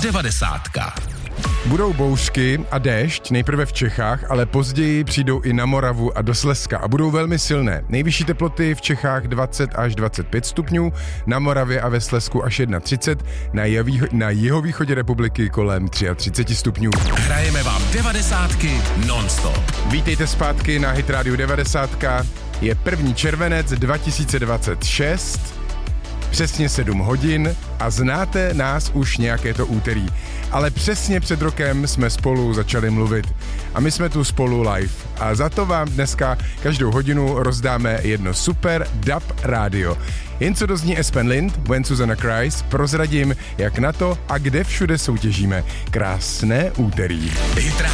Devadesátka. Budou bouřky a déšť nejprve v Čechách, ale později přijdou i na Moravu a do Slezska a budou velmi silné. Nejvyšší teploty v Čechách 20 až 25 stupňů, na Moravě a ve Slezsku až 31, na jihovýchodě republiky kolem 33 stupňů. Hrajeme vám devadesátky non-stop. Vítejte zpátky na Hit Radio 90. Je 1. červenec 2026, přesně 7 hodin a znáte nás už nějaké to úterý. Ale přesně před rokem jsme spolu začali mluvit. A my jsme tu spolu live. A za to vám dneska každou hodinu rozdáme jedno super DAB rádio. Jen co dozní Espen Lind, When Susanna Cries, prozradím, jak na to a kde všude soutěžíme. Krásné úterý. Hit